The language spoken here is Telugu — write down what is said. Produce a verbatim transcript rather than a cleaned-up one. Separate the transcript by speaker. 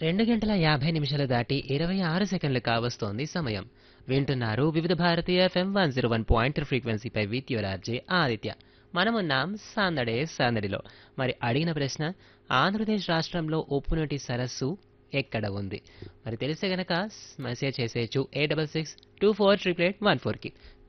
Speaker 1: రెండు గంటల యాభై నిమిషాలు దాటి ఇరవై ఆరు సెకండ్లు కావస్తోంది సమయం. వింటున్నారు వివిధ భారతీయ FM one zero one point ఫ్రీక్వెన్సీపై with your RJ Aditya. మనమున్నాం సాందడే సాందడిలో. మరి అడిగిన ప్రశ్న, ఆంధ్రప్రదేశ్ రాష్ట్రంలో ఉప్పునీటి సరస్సు ఎక్కడ ఉంది? మరి తెలిస్తే గనక మెసేజ్ చేసేయచ్చు eight double six two four triple eight one ఫోర్కి.